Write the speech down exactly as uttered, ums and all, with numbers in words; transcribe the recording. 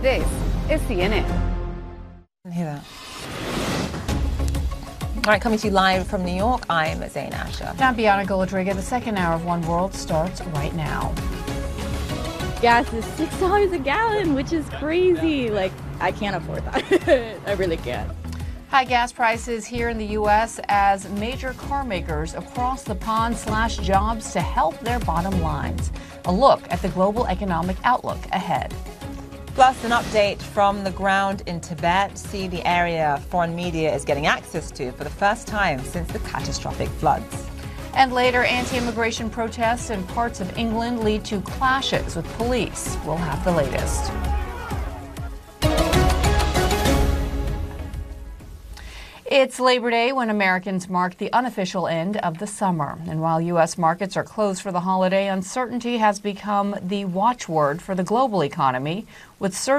This is C N N. Hear that. All right, coming to you live from New York, I'm Zain Asher. I'm Bianca Goladriga. The second hour of One World starts right now. Gas is six dollars a gallon, which is crazy. Like, I can't afford that. I really can't. High gas prices here in the U S as major car makers across the pond slash jobs to help their bottom lines. A look at the global economic outlook ahead. Plus, an update from the ground in Tibet. See the area foreign media is getting access to for the first time since the catastrophic floods. And later, anti-immigration protests in parts of England lead to clashes with police. We'll have the latest. It's Labor Day when Americans mark the unofficial end of the summer. And while U S markets are closed for the holiday, uncertainty has become the watchword for the global economy, with surge